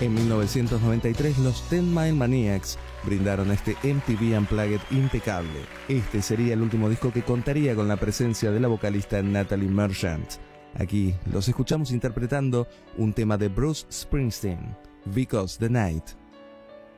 En 1993 los Ten Mile Maniacs brindaron este MTV Unplugged impecable. Este sería el último disco que contaría con la presencia de la vocalista Natalie Merchant. Aquí los escuchamos interpretando un tema de Bruce Springsteen, Because the Night.